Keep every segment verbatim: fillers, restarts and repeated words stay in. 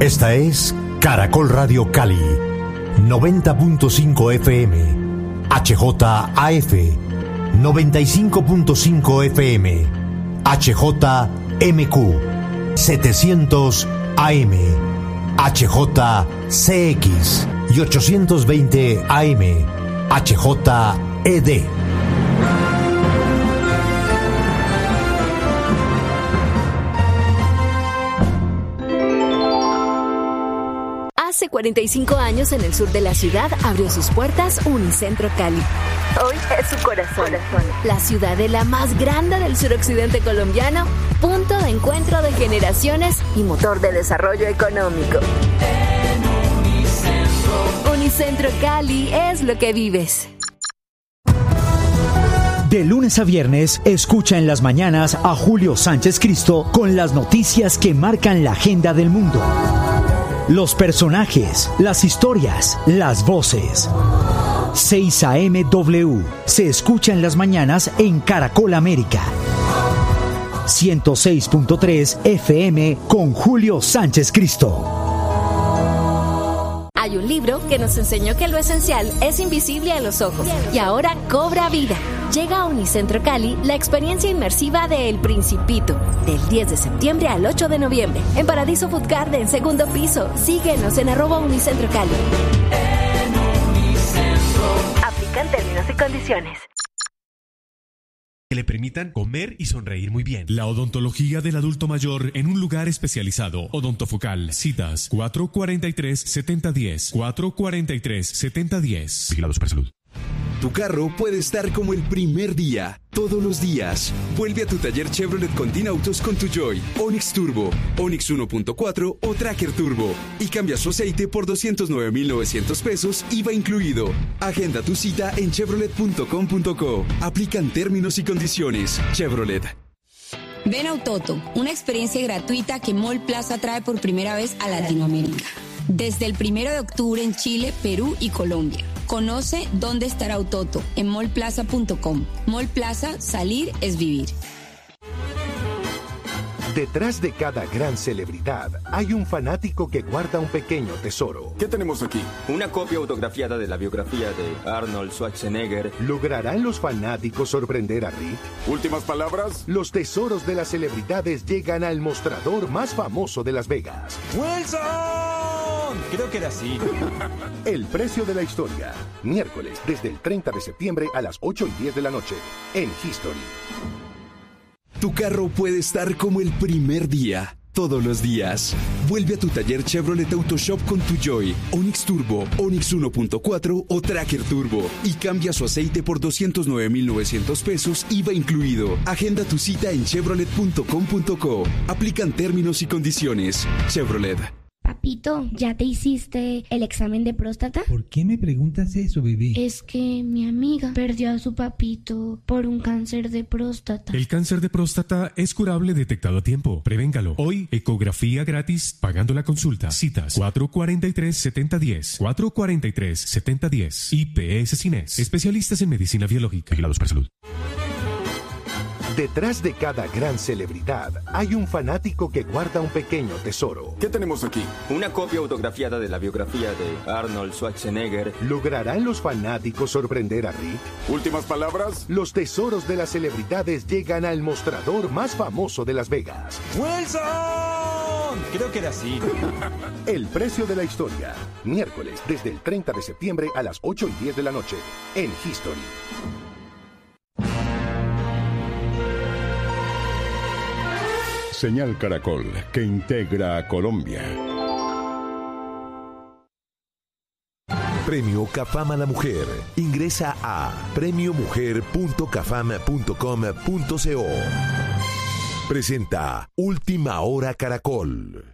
Esta es Caracol Radio Cali, noventa punto cinco F M, H J A F, noventa y cinco punto cinco F M, H J M Q, setecientos A M, H J C X y ochocientos veinte A M, H J E D. Hace cuarenta y cinco años en el sur de la ciudad abrió sus puertas Unicentro Cali. Hoy es su corazón, la ciudadela más grande del suroccidente colombiano, punto de encuentro de generaciones y motor de desarrollo económico. Unicentro. Unicentro Cali es lo que vives. De lunes a viernes, escucha en las mañanas a Julio Sánchez Cristo con las noticias que marcan la agenda del mundo. Los personajes, las historias, las voces. seis A M W se escucha en las mañanas en Caracol América. ciento seis punto tres F M con Julio Sánchez Cristo. Hay un libro que nos enseñó que lo esencial es invisible a los ojos y ahora cobra vida. Llega a Unicentro Cali la experiencia inmersiva de El Principito, del diez de septiembre al ocho de noviembre, en Paradiso Food Garden, segundo piso. Síguenos en arroba Unicentro Cali. En Unicentro. Aplican términos y condiciones. Que le permitan comer y sonreír muy bien. La odontología del adulto mayor en un lugar especializado. Odontofocal. Citas cuatro cuarenta y tres, setenta diez. cuatro cuarenta y tres, setenta diez. Vigilados para salud. Tu carro puede estar como el primer día, todos los días. Vuelve a tu taller Chevrolet Continautos con tu Joy, Onix Turbo, Onix uno punto cuatro o Tracker Turbo y cambia su aceite por doscientos nueve mil novecientos pesos, I V A incluido. Agenda tu cita en chevrolet punto com punto co. Aplican términos y condiciones. Chevrolet. Ven a Autoto, una experiencia gratuita que Mall Plaza trae por primera vez a Latinoamérica. Desde el primero de octubre en Chile, Perú y Colombia. Conoce dónde estará Autoto en mall plaza punto com. Mall Plaza, salir es vivir. Detrás de cada gran celebridad hay un fanático que guarda un pequeño tesoro. ¿Qué tenemos aquí? Una copia autografiada de la biografía de Arnold Schwarzenegger. ¿Lograrán los fanáticos sorprender a Rick? ¿Últimas palabras? Los tesoros de las celebridades llegan al mostrador más famoso de Las Vegas. ¡Wilson! Creo que era así. El precio de la historia. Miércoles, desde el treinta de septiembre a las ocho y diez de la noche, en History. Tu carro puede estar como el primer día, todos los días. Vuelve a tu taller Chevrolet Autoshop con tu Joy, Onix Turbo, Onix uno punto cuatro o Tracker Turbo y cambia su aceite por doscientos nueve mil novecientos pesos, I V A incluido. Agenda tu cita en chevrolet punto com punto co. Aplican términos y condiciones. Chevrolet. Papito, ¿ya te hiciste el examen de próstata? ¿Por qué me preguntas eso, bebé? Es que mi amiga perdió a su papito por un cáncer de próstata. El cáncer de próstata es curable detectado a tiempo. Prevéngalo. Hoy, ecografía gratis pagando la consulta. Citas cuatro cuarenta y tres, setenta diez. cuatro cuarenta y tres, setenta diez. I P S Cines. Especialistas en medicina biológica. Vigilados para salud. Detrás de cada gran celebridad hay un fanático que guarda un pequeño tesoro. ¿Qué tenemos aquí? Una copia autografiada de la biografía de Arnold Schwarzenegger. ¿Lograrán los fanáticos sorprender a Rick? ¿Últimas palabras? Los tesoros de las celebridades llegan al mostrador más famoso de Las Vegas. ¡Wilson! Creo que era así. El precio de la historia. Miércoles, desde el treinta de septiembre a las ocho y diez de la noche, en History. Señal Caracol, que integra a Colombia. Premio Cafam a la Mujer. Ingresa a premio mujer punto cafam punto com punto co. Presenta Última Hora Caracol.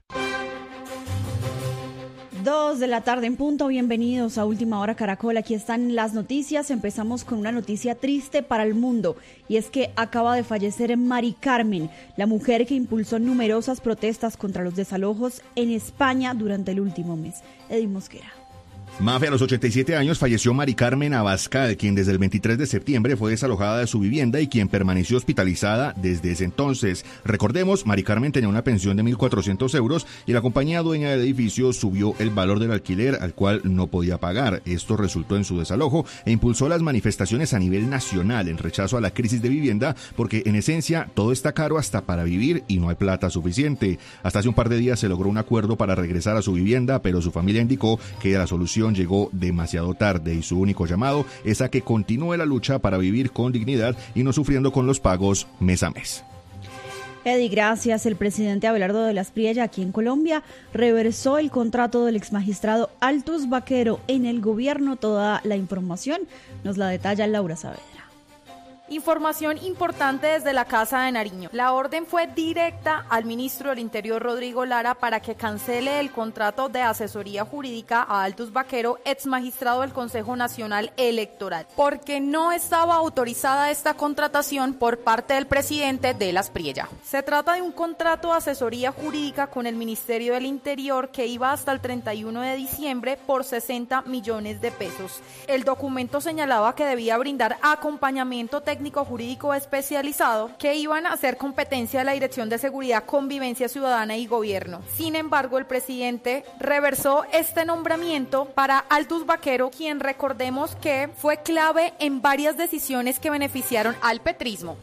Dos de la tarde en punto, bienvenidos a Última Hora Caracol. Aquí están las noticias. Empezamos con una noticia triste para el mundo y es que acaba de fallecer Mari Carmen, la mujer que impulsó numerosas protestas contra los desalojos en España durante el último mes. Edith Mosquera. Mafe, a los ochenta y siete años falleció Mari Carmen Abascal, quien desde el veintitrés de septiembre fue desalojada de su vivienda y quien permaneció hospitalizada desde ese entonces. Recordemos, Mari Carmen tenía una pensión de mil cuatrocientos euros y la compañía dueña del edificio subió el valor del alquiler al cual no podía pagar. Esto resultó en su desalojo e impulsó las manifestaciones a nivel nacional en rechazo a la crisis de vivienda, porque en esencia todo está caro hasta para vivir y no hay plata suficiente. Hasta hace un par de días se logró un acuerdo para regresar a su vivienda, pero su familia indicó que la solución llegó demasiado tarde y su único llamado es a que continúe la lucha para vivir con dignidad y no sufriendo con los pagos mes a mes. Eddie, gracias. El presidente Abelardo de las Priella, aquí en Colombia, reversó el contrato del exmagistrado Altus Baquero en el gobierno. Toda la información nos la detalla Laura Saavedra. Información importante desde la Casa de Nariño. La orden fue directa al ministro del Interior, Rodrigo Lara, para que cancele el contrato de asesoría jurídica a Altus Baquero, ex magistrado del Consejo Nacional Electoral, porque no estaba autorizada esta contratación por parte del presidente de las Priella. Se trata de un contrato de asesoría jurídica con el Ministerio del Interior que iba hasta el treinta y uno de diciembre por sesenta millones de pesos. El documento señalaba que debía brindar acompañamiento técnico técnico jurídico especializado que iban a hacer competencia de la Dirección de Seguridad, Convivencia Ciudadana y Gobierno. Sin embargo, el presidente reversó este nombramiento para Altus Baquero, quien recordemos que fue clave en varias decisiones que beneficiaron al petrismo.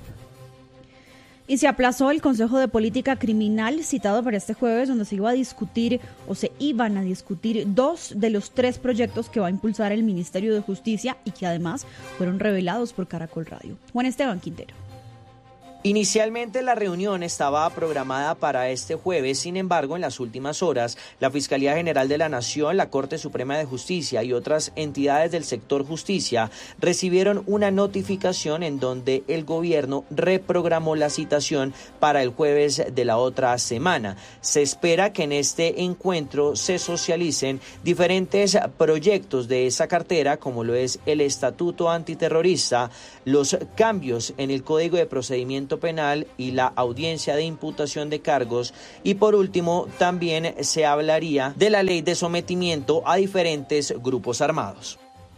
Y se aplazó el Consejo de Política Criminal citado para este jueves, donde se iba a discutir o se iban a discutir dos de los tres proyectos que va a impulsar el Ministerio de Justicia y que además fueron revelados por Caracol Radio. Juan Esteban Quintero. Inicialmente la reunión estaba programada para este jueves, sin embargo, en las últimas horas, la Fiscalía General de la Nación, la Corte Suprema de Justicia y otras entidades del sector justicia recibieron una notificación en donde el gobierno reprogramó la citación para el jueves de la otra semana. Se espera que en este encuentro se socialicen diferentes proyectos de esa cartera, como lo es el Estatuto Antiterrorista, los cambios en el Código de Procedimiento Penal y la audiencia de imputación de cargos, y por último también se hablaría de la ley de sometimiento a diferentes grupos armados.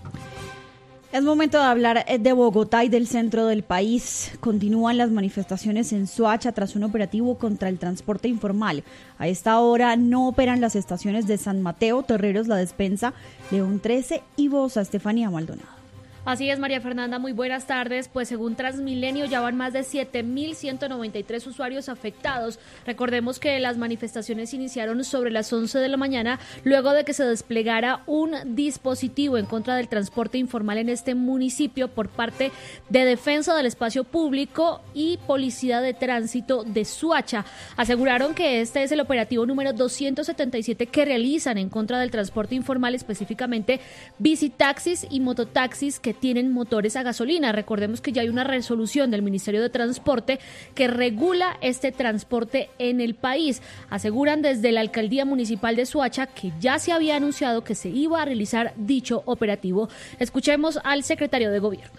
Es momento de hablar de Bogotá y del centro del país. Continúan las manifestaciones en Soacha tras un operativo contra el transporte informal. A esta hora no operan las estaciones de San Mateo, Terreros, La Despensa, León trece y Bosa. Estefanía Maldonado. Así es, María Fernanda, muy buenas tardes. Pues según Transmilenio ya van más de siete mil ciento noventa y tres usuarios afectados. Recordemos que las manifestaciones iniciaron sobre las once de la mañana, luego de que se desplegara un dispositivo en contra del transporte informal en este municipio por parte de Defensa del Espacio Público y Policía de Tránsito de Soacha. Aseguraron que este es el operativo número doscientos setenta y siete que realizan en contra del transporte informal, específicamente bicitaxis y mototaxis que tienen motores a gasolina. Recordemos que ya hay una resolución del Ministerio de Transporte que regula este transporte en el país. Aseguran desde la Alcaldía Municipal de Soacha que ya se había anunciado que se iba a realizar dicho operativo. Escuchemos al secretario de Gobierno.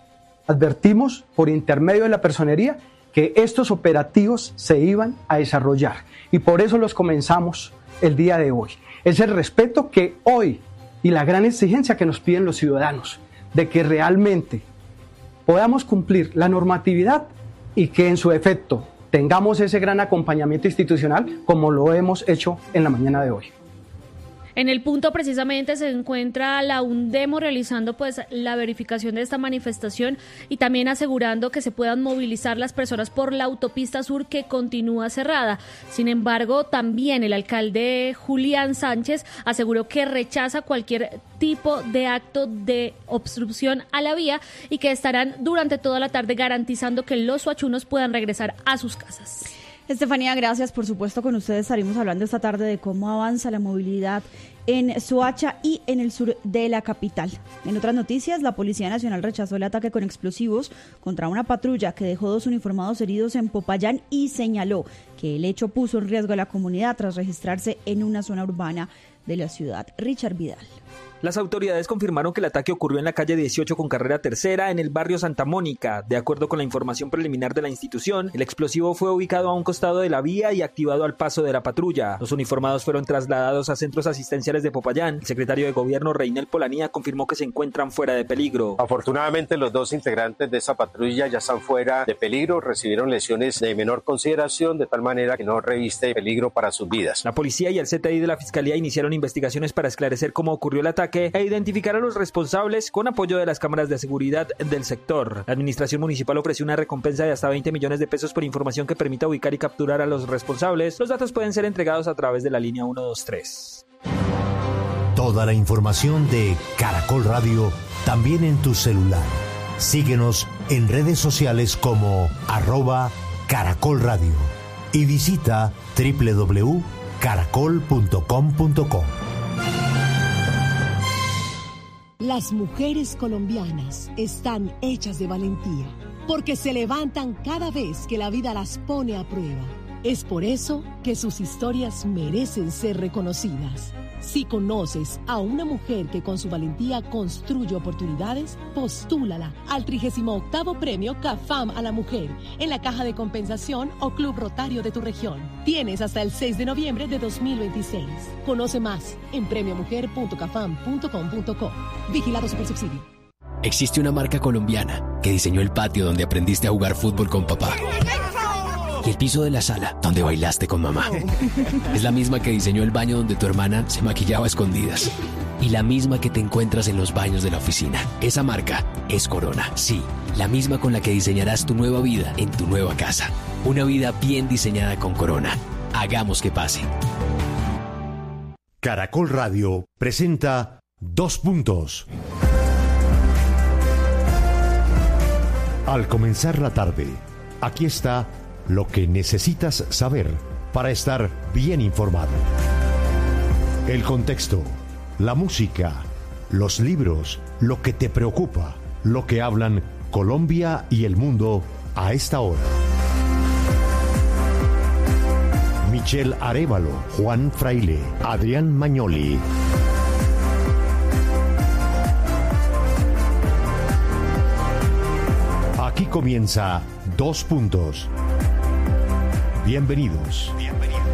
Advertimos por intermedio de la personería que estos operativos se iban a desarrollar y por eso los comenzamos el día de hoy. Es el respeto que hoy y la gran exigencia que nos piden los ciudadanos, de que realmente podamos cumplir la normatividad y que en su efecto tengamos ese gran acompañamiento institucional como lo hemos hecho en la mañana de hoy. En el punto precisamente se encuentra la UNDEMO realizando pues la verificación de esta manifestación y también asegurando que se puedan movilizar las personas por la autopista sur que continúa cerrada. Sin embargo, también el alcalde Julián Sánchez aseguró que rechaza cualquier tipo de acto de obstrucción a la vía y que estarán durante toda la tarde garantizando que los soachunos puedan regresar a sus casas. Estefanía, gracias. Por supuesto, con ustedes estaremos hablando esta tarde de cómo avanza la movilidad en Soacha y en el sur de la capital. En otras noticias, la Policía Nacional rechazó el ataque con explosivos contra una patrulla que dejó dos uniformados heridos en Popayán y señaló que el hecho puso en riesgo a la comunidad tras registrarse en una zona urbana de la ciudad. Richard Vidal. Las autoridades confirmaron que el ataque ocurrió en la calle dieciocho con carrera tercera en el barrio Santa Mónica. De acuerdo con la información preliminar de la institución, el explosivo fue ubicado a un costado de la vía y activado al paso de la patrulla. Los uniformados fueron trasladados a centros asistenciales de Popayán. El secretario de Gobierno, Reinel Polanía, confirmó que se encuentran fuera de peligro. Afortunadamente, los dos integrantes de esa patrulla ya están fuera de peligro, recibieron lesiones de menor consideración, de tal manera que no reviste peligro para sus vidas. La policía y el C T I de la Fiscalía iniciaron investigaciones para esclarecer cómo ocurrió el ataque e identificar a los responsables con apoyo de las cámaras de seguridad del sector. La administración municipal ofreció una recompensa de hasta veinte millones de pesos por información que permita ubicar y capturar a los responsables. Los datos pueden ser entregados a través de la línea ciento veintitrés. Toda la información de Caracol Radio también en tu celular. Síguenos en redes sociales como arroba Caracol Radio y visita doble u doble u doble u punto caracol punto com punto co. Las mujeres colombianas están hechas de valentía, porque se levantan cada vez que la vida las pone a prueba. Es por eso que sus historias merecen ser reconocidas. Si conoces a una mujer que con su valentía construye oportunidades, postúlala al trigésimo octavo Premio CAFAM a la Mujer en la Caja de Compensación o Club Rotario de tu región. Tienes hasta el seis de noviembre de dos mil veintiséis. Conoce más en premio mujer punto cafam punto com punto co. Vigilado Supersubsidio. Existe una marca colombiana que diseñó el patio donde aprendiste a jugar fútbol con papá. Y el piso de la sala donde bailaste con mamá. Es la misma que diseñó el baño donde tu hermana se maquillaba a escondidas. Y la misma que te encuentras en los baños de la oficina. Esa marca es Corona. Sí, la misma con la que diseñarás tu nueva vida en tu nueva casa. Una vida bien diseñada con Corona. Hagamos que pase. Caracol Radio presenta Dos Puntos. Al comenzar la tarde, aquí está lo que necesitas saber para estar bien informado. El contexto, la música, los libros, lo que te preocupa, lo que hablan Colombia y el mundo a esta hora. Michelle Arévalo, Juan Fraile, Adrián Magnoli. Aquí comienza Dos Puntos. Bienvenidos. Bienvenidos.